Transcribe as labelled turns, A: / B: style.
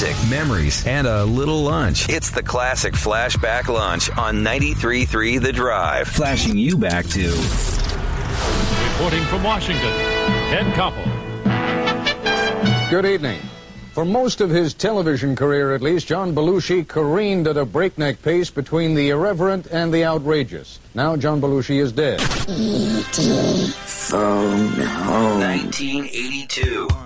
A: music, memories, and a little lunch. It's the classic Flashback Lunch on 93.3 The Drive. Flashing you back to...
B: Reporting from Washington, Ken Koppel.
C: Good evening. For most of his television career, at least, John Belushi careened at a breakneck pace between the irreverent and the outrageous. Now John Belushi is dead.
A: E.T. Phone Home. 1982.